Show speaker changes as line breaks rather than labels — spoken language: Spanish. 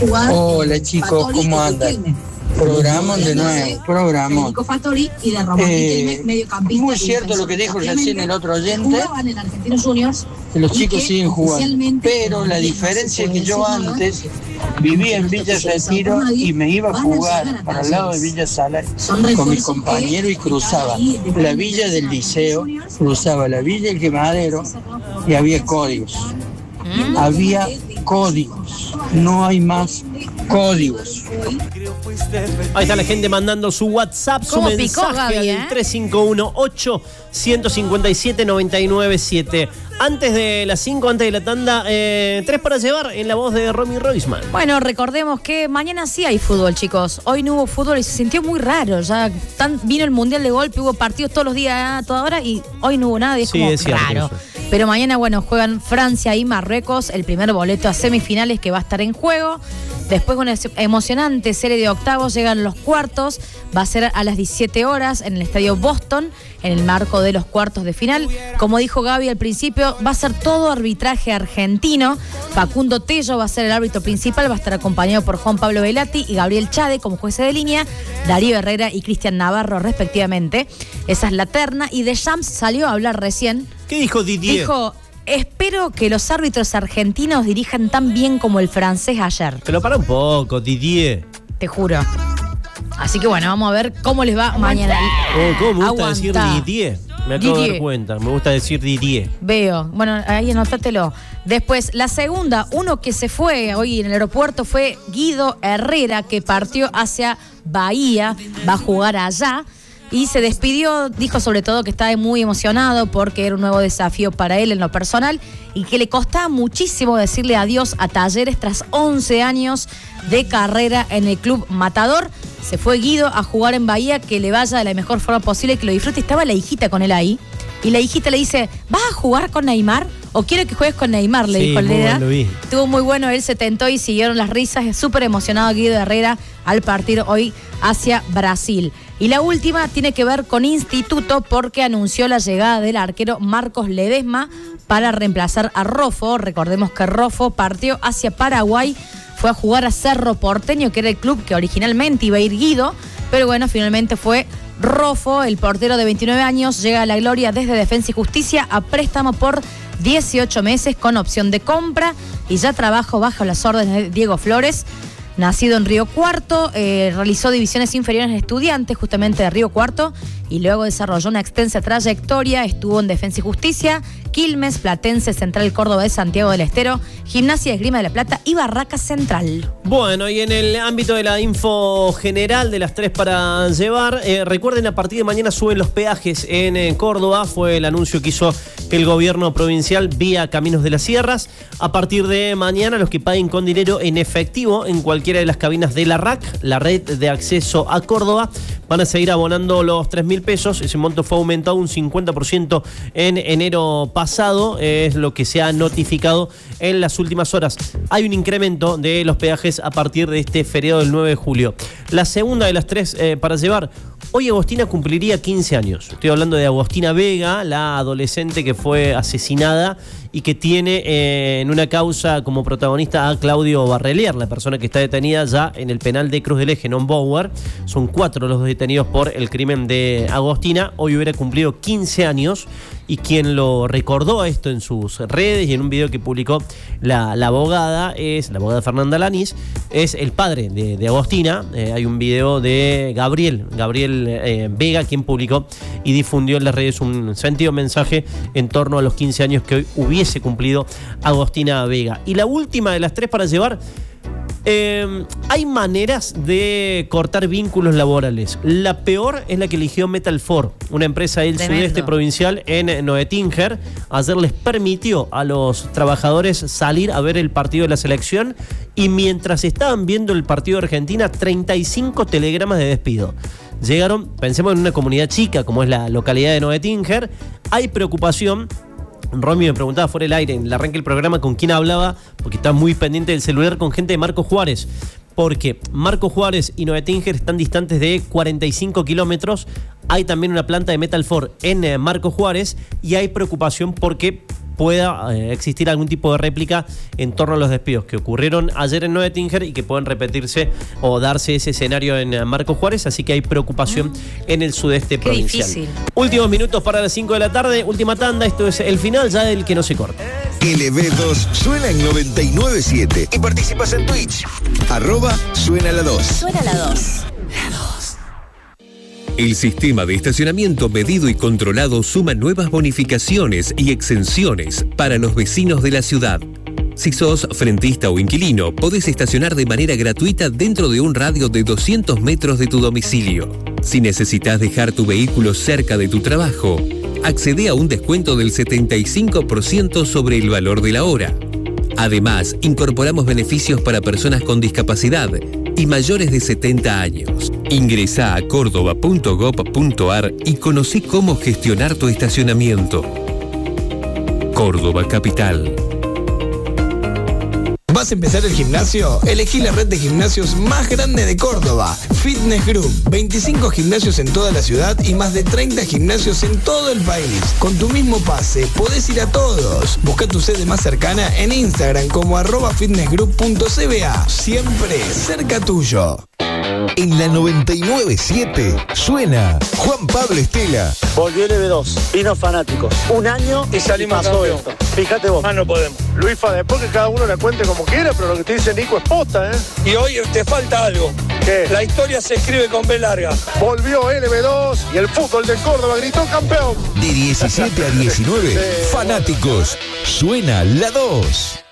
Hola chicos, ¿cómo andan? Programón de nuevo, programón. Muy cierto lo que dijo recién el otro oyente, que los chicos siguen jugando, pero la diferencia es que yo antes vivía en Villa Retiro y me iba a jugar para el lado de Villa Salar con mis compañeros y cruzaba la villa del Liceo, cruzaba la villa del Quemadero y había códigos. Había códigos, no hay más códigos.
Ahí está la gente mandando su WhatsApp, su mensaje al 351-8-157-997. Antes de las 5, antes de la tanda, 3 para llevar en la voz de Romy Roisman.
Bueno, recordemos que mañana sí hay fútbol, chicos. Hoy no hubo fútbol y se sintió muy raro. Ya vino el Mundial de Golpe, hubo partidos todos los días, a toda hora, y hoy no hubo nada y es como raro. Eso. Pero mañana, bueno, juegan Francia y Marruecos, el primer boleto a semifinales que va a estar en juego. Después, una emocionante serie de octavos, llegan los cuartos. Va a ser a las 17 horas en el estadio Boston, en el marco de los cuartos de final. Como dijo Gaby al principio, va a ser todo arbitraje argentino. Facundo Tello va a ser el árbitro principal, va a estar acompañado por Juan Pablo Velati y Gabriel Chade como jueces de línea, Darío Herrera y Cristian Navarro respectivamente. Esa es la terna. Y Deschamps salió a hablar recién.
¿Qué dijo Didier?
Dijo: espero que los árbitros argentinos dirijan tan bien como el francés ayer.
Pero para un poco, Didier.
Te juro. Así que bueno, vamos a ver cómo les va mañana.
¿Cómo me gusta decir Didier? Me acabo de dar cuenta, me gusta decir Didier.
Veo, bueno, ahí anótatelo. Después, la segunda, uno que se fue hoy en el aeropuerto fue Guido Herrera, que partió hacia Bahía, va a jugar allá. Y se despidió, dijo sobre todo que estaba muy emocionado porque era un nuevo desafío para él en lo personal y que le costaba muchísimo decirle adiós a Talleres tras 11 años de carrera en el club Matador. Se fue Guido a jugar en Bahía, que le vaya de la mejor forma posible, que lo disfrute. Estaba la hijita con él ahí y la hijita le dice: ¿vas a jugar con Neymar? ¿O quiero que juegues con Neymar? Le dijo el Leda. Estuvo muy bueno, él se tentó y siguieron las risas. Es súper emocionado Guido Herrera al partir hoy hacia Brasil. Y la última tiene que ver con Instituto, porque anunció la llegada del arquero Marcos Ledesma para reemplazar a Roffo. Recordemos que Roffo partió hacia Paraguay, fue a jugar a Cerro Porteño, que era el club que originalmente iba a ir Guido, pero bueno, finalmente fue Roffo, el portero de 29 años, llega a la gloria desde Defensa y Justicia a préstamo por 18 meses con opción de compra y ya trabaja bajo las órdenes de Diego Flores. Nacido en Río Cuarto, realizó divisiones inferiores en Estudiantes, justamente de Río Cuarto, y luego desarrolló una extensa trayectoria. Estuvo en Defensa y Justicia, Quilmes, Platense, Central Córdoba de Santiago del Estero, Gimnasia de Esgrima de la Plata y Barracas Central.
Bueno, y en el ámbito de la info general de las 3 para llevar, recuerden, a partir de mañana suben los peajes en Córdoba. Fue el anuncio que hizo el gobierno provincial vía Caminos de las Sierras. A partir de mañana, los que paguen con dinero en efectivo en cualquiera de las cabinas de la RAC, la red de acceso a Córdoba, van a seguir abonando los 3.000 pesos. Ese monto fue aumentado un 50% en enero pasado, es lo que se ha notificado en las últimas horas. Hay un incremento de los peajes a partir de este feriado del 9 de julio. La segunda de las 3 para llevar. Hoy Agostina cumpliría 15 años. Estoy hablando de Agostina Vega, la adolescente que fue asesinada y que tiene en una causa como protagonista a Claudio Barrelier, la persona que está detenida ya en el penal de Cruz del Eje, en Bower. Son 4 los detenidos por el crimen de Agostina. Hoy hubiera cumplido 15 años y quien lo recordó a esto en sus redes y en un video que publicó la abogada Fernanda Lanís, es el padre de Agostina. Hay un video de Gabriel Vega, quien publicó y difundió en las redes un sentido mensaje en torno a los 15 años que hoy hubiese cumplido Agostina Vega. Y la última de las 3 para llevar. Hay maneras de cortar vínculos laborales. La peor es la que eligió Metalfor, una empresa del sudeste provincial en Noetinger. Ayer les permitió a los trabajadores salir a ver el partido de la selección y mientras estaban viendo el partido de Argentina, 35 telegramas de despido. Llegaron, pensemos en una comunidad chica como es la localidad de Noetinger. Hay preocupación. Romy me preguntaba fuera del aire, en el arranque del programa, con quién hablaba, porque está muy pendiente del celular, con gente de Marco Juárez. Porque Marco Juárez y Noetinger están distantes de 45 kilómetros. Hay también una planta de Metalfor en Marco Juárez y hay preocupación porque pueda existir algún tipo de réplica en torno a los despidos que ocurrieron ayer en Noetinger y que pueden repetirse o darse ese escenario en Marcos Juárez, así que hay preocupación en el sudeste provincial.
Difícil.
Últimos minutos para las 5 de la tarde, última tanda, esto es el final ya del que no se corta.
LB2 suena en 99.7 y participas en Twitch. @suena la 2.
Suena la 2.
El sistema de estacionamiento medido y controlado suma nuevas bonificaciones y exenciones para los vecinos de la ciudad. Si sos frentista o inquilino, podés estacionar de manera gratuita dentro de un radio de 200 metros de tu domicilio. Si necesitas dejar tu vehículo cerca de tu trabajo, accede a un descuento del 75% sobre el valor de la hora. Además, incorporamos beneficios para personas con discapacidad y mayores de 70 años. Ingresá a córdoba.gov.ar y conocí cómo gestionar tu estacionamiento. Córdoba Capital.
¿Vas a empezar el gimnasio? Elegí la red de gimnasios más grande de Córdoba, Fitness Group. 25 gimnasios en toda la ciudad y más de 30 gimnasios en todo el país. Con tu mismo pase, podés ir a todos. Busca tu sede más cercana en Instagram como @fitnessgroup.cba. Siempre cerca tuyo.
En la 99.7 suena Juan Pablo Estela.
Volvió el LB2, vino Fanáticos. Un año y salimos pasó esto. Fíjate vos.
Más no podemos. Luisfa, después que cada uno la cuente como quiera, pero lo que te dice Nico es posta, ¿eh?
Y hoy te falta algo.
¿Qué?
La historia se escribe con B larga.
Volvió LB2 y el fútbol de Córdoba gritó campeón.
De 17 a 19,
Sí.
Fanáticos. Suena la 2.